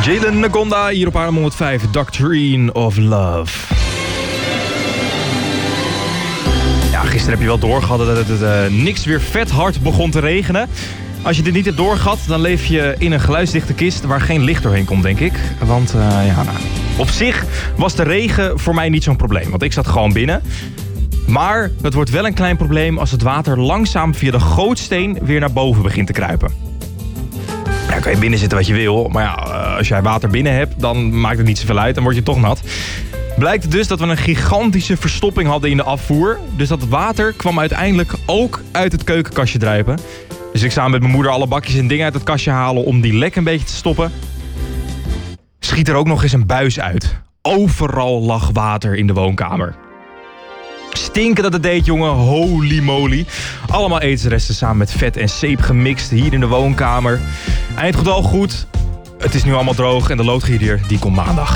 Jalen Nagonda hier op Haarlem 105, Doctrine of Love. Ja, gisteren heb je wel doorgehad dat het niks weer vet hard begon te regenen. Als je dit niet hebt doorgehad, dan leef je in een geluidsdichte kist waar geen licht doorheen komt, denk ik. Want op zich was de regen voor mij niet zo'n probleem, want ik zat gewoon binnen. Maar het wordt wel een klein probleem als het water langzaam via de gootsteen weer naar boven begint te kruipen. Ja, kan je binnen zitten wat je wil, maar ja, als jij water binnen hebt, dan maakt het niet zoveel uit, dan word je toch nat. Blijkt dus dat we een gigantische verstopping hadden in de afvoer. Dus dat water kwam uiteindelijk ook uit het keukenkastje druipen. Dus ik samen met mijn moeder alle bakjes en dingen uit het kastje halen om die lek een beetje te stoppen. Schiet er ook nog eens een buis uit. Overal lag water in de woonkamer. Stinken dat het deed, jongen. Holy moly. Allemaal etensresten samen met vet en zeep gemixt hier in de woonkamer. Eind goed al goed. Het is nu allemaal droog en de loodgieter die komt maandag.